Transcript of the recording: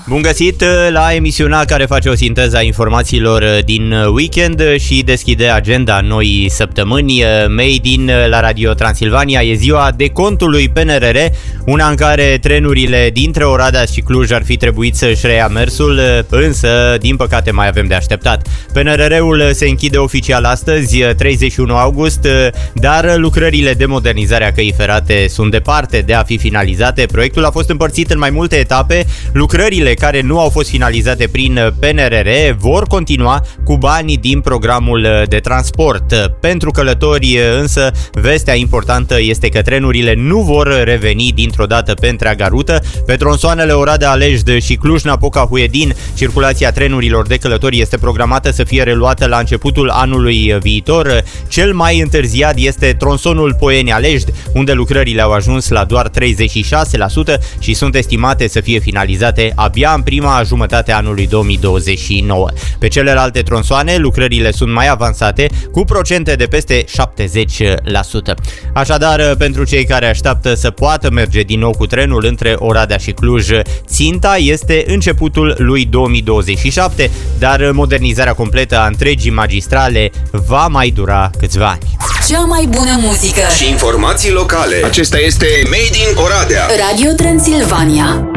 Bun găsit la emisiunea care face o sinteză a informațiilor din weekend și deschide agenda noii săptămâni. Made in la Radio Transilvania e ziua decontului PNRR, una în care trenurile dintre Oradea și Cluj ar fi trebuit să-și reia mersul, însă, din păcate, mai avem de așteptat. PNRR-ul se închide oficial astăzi, 31 august, dar lucrările de modernizare a căii ferate sunt departe de a fi finalizate. Proiectul a fost împărțit în mai multe etape. Lucrările care nu au fost finalizate prin PNRR vor continua cu banii din programul de transport. Pentru călători însă, vestea importantă este că trenurile nu vor reveni dintr-o dată pe întreaga rută. Pe tronsoanele Oradea-Alejd și Cluj-Napoca-Huedin, circulația trenurilor de călători este programată să fie reluată la începutul anului viitor. Cel mai întârziat este tronsonul Poieni-Alejd, unde lucrările au ajuns la doar 36% și sunt estimate să fie finalizate abia în prima jumătate a anului 2029. Pe celelalte tronsoane, lucrările sunt mai avansate, cu procente de peste 70%. Așadar, pentru cei care așteaptă să poată merge din nou cu trenul între Oradea și Cluj, ținta este începutul lui 2027, dar modernizarea completă a întregii magistrale va mai dura câțiva ani. Cea mai bună muzică și informații locale. Acesta este Made in Oradea. Radio Transilvania.